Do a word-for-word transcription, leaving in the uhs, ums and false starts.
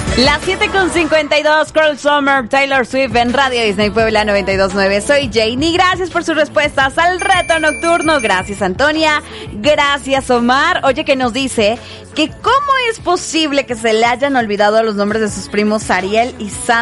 Las siete con cincuenta y dos, Cruel Summer, Taylor Swift en Radio Disney Puebla noventa y dos punto nueve. Soy Janie, gracias por sus respuestas al reto nocturno. Gracias, Antonia. Gracias, Omar. Oye, que nos dice que cómo es posible que se le hayan olvidado los nombres de sus primos Ariel y Sam.